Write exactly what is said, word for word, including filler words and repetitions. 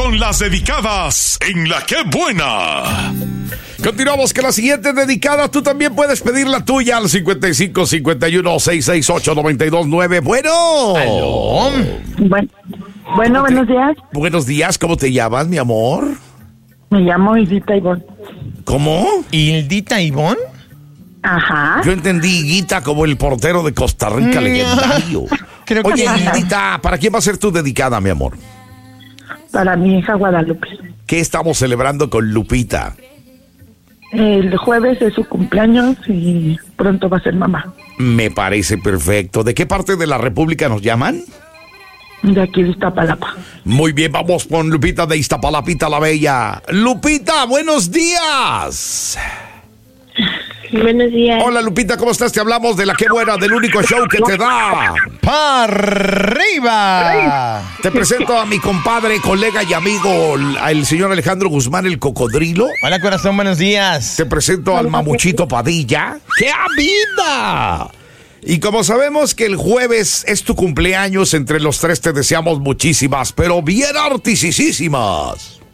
con las dedicadas en La Qué Buena. Continuamos con la siguiente dedicada. Tú también puedes pedir la tuya al cincuenta y cinco cincuenta y uno seiscientos sesenta y ocho noventa y dos nueve. Bueno. ¿Aló? Bueno, bueno te... buenos días. Buenos días, ¿cómo te llamas, mi amor? Me llamo Hildita Ivonne. ¿Cómo? ¿Hildita Ivonne? Ajá. Yo entendí Higuita como el portero de Costa Rica, legendario. Creo que Oye, sí. Hildita, ¿para quién va a ser tu dedicada, mi amor? Para mi hija Guadalupe. ¿Qué estamos celebrando con Lupita? El jueves es su cumpleaños y pronto va a ser mamá. Me parece perfecto. ¿De qué parte de la República nos llaman? De aquí de Iztapalapa. Muy bien, vamos con Lupita de Iztapalapita la Bella. Lupita, buenos días. Buenos días. Hola, Lupita, ¿cómo estás? Te hablamos de La Qué Buena, del único show que te da ¡para arriba! Te presento a mi compadre, colega y amigo, el señor Alejandro Guzmán, el cocodrilo. Hola, corazón, buenos días. Te presento al mamuchito Padilla. ¡Qué vida! Y como sabemos que el jueves es tu cumpleaños, entre los tres te deseamos muchísimas, pero bien artisísimas.